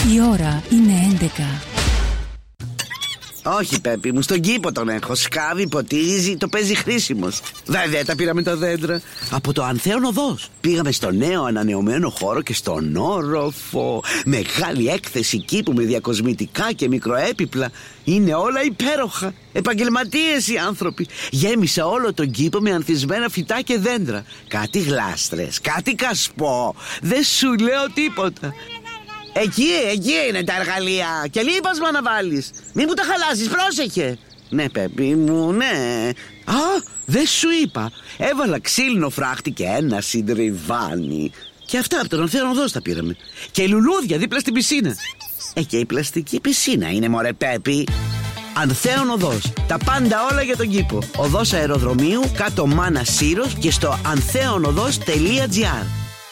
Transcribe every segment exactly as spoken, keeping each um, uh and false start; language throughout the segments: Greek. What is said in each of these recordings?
Η ώρα είναι έντεκα. Όχι, Πέπη μου, στον κήπο τον έχω. Σκάβει, ποτίζει, το παίζει χρήσιμος. Βέβαια, τα πήραμε τα δέντρα από το Ανθέον Οδός. Πήγαμε στο νέο ανανεωμένο χώρο και στον όροφο. Μεγάλη έκθεση κήπου με διακοσμητικά και μικροέπιπλα. Είναι όλα υπέροχα. Επαγγελματίες οι άνθρωποι. Γέμισα όλο τον κήπο με ανθισμένα φυτά και δέντρα. Κάτι γλάστρες, κάτι κασπό. Δεν σου λέω τίποτα. Εκεί, εκεί είναι τα εργαλεία. Και λίπασμα να βάλεις. Μην μου τα χαλάσεις, πρόσεχε. Ναι, Πέπη μου, ναι. Α, δεν σου είπα. Έβαλα ξύλινο φράχτη και ένα συντριβάνι. Και αυτά από τον Ανθέον Οδός τα πήραμε. Και λουλούδια δίπλα στην πισίνα. Ε, και η πλαστική πισίνα είναι, μωρέ Πέπη. Ανθέον Οδός. Τα πάντα όλα για τον κήπο. Οδός αεροδρομίου, κάτω Μάνα Σύρος και στο ανθέονοδός τελεία τζι άρ.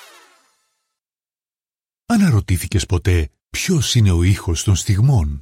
Αναρωτήθηκες ποτέ ποιος είναι ο ήχος των στιγμών?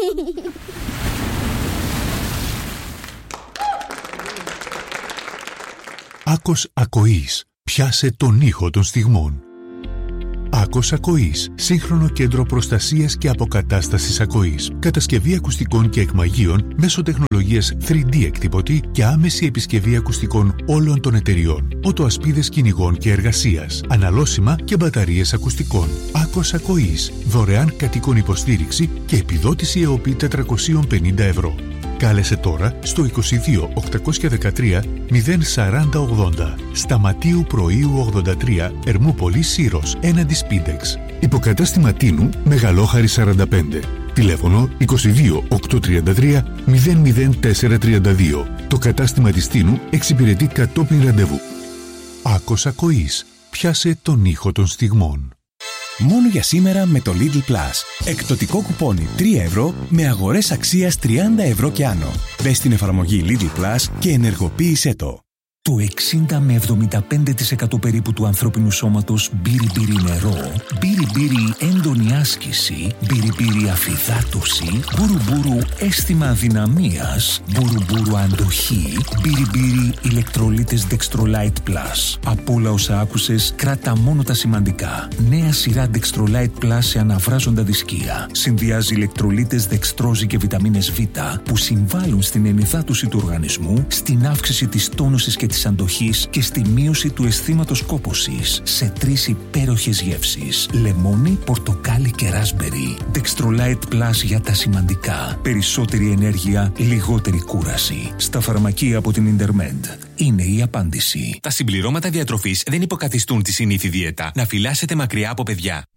Άκος Ακοής. Πιάσε τον ήχο των στιγμών. Άκος Ακοής. Σύγχρονο κέντρο προστασίας και αποκατάστασης ακοής. Κατασκευή ακουστικών και εκμαγείων μέσω τεχνολογίας θρι ντι εκτυπωτή και άμεση επισκευή ακουστικών όλων των εταιριών. Οτοασπίδες κυνηγών και εργασίας. Αναλώσιμα και μπαταρίες ακουστικών. Άκος Ακοής. Δωρεάν κατοίκων υποστήριξη και επιδότηση ΕΟΠΗ τετρακόσια πενήντα ευρώ. Κάλεσε τώρα στο είκοσι δύο οκτακόσια δεκατρία μηδέν σαράντα ογδόντα. Σταματίου Πρωίου ογδόντα τρία, Ερμούπολη Σύρος, έναντι Σπίντεξ. Υποκατάστημα Τίνου, Μεγαλόχαρη σαράντα πέντε. Τηλέφωνο είκοσι δύο οκτακόσια τριάντα τρία μηδέν μηδέν τέσσερα τριάντα δύο. Το κατάστημα της Τίνου εξυπηρετεί κατόπιν ραντεβού. Άκος Ακοής. Πιάσε τον ήχο των στιγμών. Μόνο για σήμερα με το Lidl Plus. Εκπτωτικό κουπόνι τρία ευρώ με αγορές αξίας τριάντα ευρώ και άνω. Μπες στην εφαρμογή Lidl Plus και ενεργοποίησέ το. Το εξήντα με εβδομήντα πέντε τοις εκατό περίπου του ανθρώπινου σώματος μπύρι-μπύρι νερό, μπύρι-μπύρι έντονη άσκηση, μπύρι-μπύρι αφυδάτωση, μπουρου-μπουρου αίσθημα αδυναμίας, μπουρου-μπουρου αντοχή, μπύρι-μπύρι ηλεκτρολίτες Dextrolite Plus. Από όλα όσα άκουσες, κράτα μόνο τα σημαντικά. Νέα σειρά Dextrolite Plus σε αναβράζοντα δισκία. Συνδυάζει ηλεκτρολίτες δεξτρόζη και βιταμίνες Β που συμβάλλουν στην ενυδάτωση του οργανισμού, στην αύξηση της τόνωσης και της αντοχής και στη μείωση του αισθήματος κόπωσης σε τρεις υπέροχες γεύσεις. Λεμόνι, πορτοκάλι και ράσμπερι. Dextrolite Plus για τα σημαντικά. Περισσότερη ενέργεια, λιγότερη κούραση. Στα φαρμακεία από την Intermed. Είναι η απάντηση. Τα συμπληρώματα διατροφής δεν υποκαθιστούν τη συνήθη δίαιτα. Να φυλάσσετε μακριά από παιδιά.